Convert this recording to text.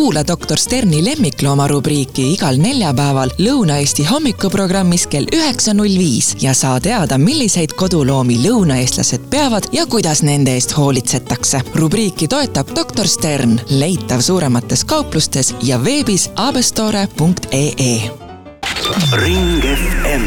Kuula Dr. Sterni lemmiklooma rubriiki igal neljapäeval Lõuna-Eesti hommikuprogrammis kell 9.05 ja saa teada, milliseid koduloomi lõunaeestlased peavad ja kuidas nende eest hoolitsetakse. Rubriiki toetab Dr. Stern, leitav suuremates kauplustes ja veebis abestore.ee. Ring FM.